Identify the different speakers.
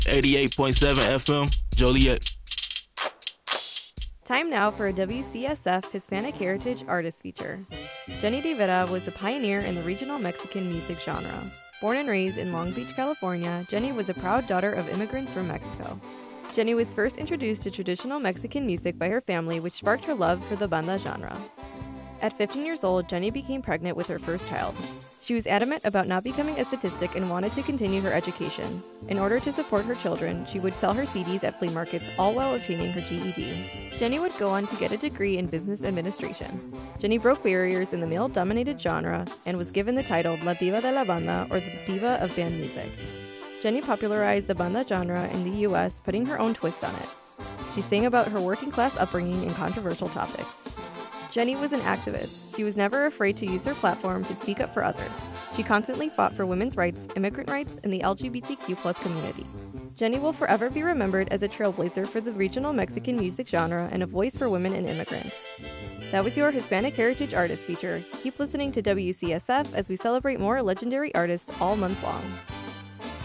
Speaker 1: 88.7 FM, Joliet.
Speaker 2: Time now for a WCSF Hispanic Heritage Artist feature. Jenny De Vera was a pioneer in the regional Mexican music genre. Born and raised in Long Beach, California, Jenny was a proud daughter of immigrants from Mexico. Jenny was first introduced to traditional Mexican music by her family, which sparked her love for the banda genre. At 15 years old, Jenny became pregnant with her first child. She was adamant about not becoming a statistic and wanted to continue her education. In order to support her children, she would sell her CDs at flea markets, all while obtaining her GED. Jenny would go on to get a degree in business administration. Jenny broke barriers in the male-dominated genre and was given the title La Diva de la Banda, or the Diva of Band Music. Jenny popularized the banda genre in the U.S., putting her own twist on it. She sang about her working-class upbringing and controversial topics. Jenny was an activist. She was never afraid to use her platform to speak up for others. She constantly fought for women's rights, immigrant rights, and the LGBTQ+ community. Jenny will forever be remembered as a trailblazer for the regional Mexican music genre and a voice for women and immigrants. That was your Hispanic Heritage Artist feature. Keep listening to WCSF as we celebrate more legendary artists all month long.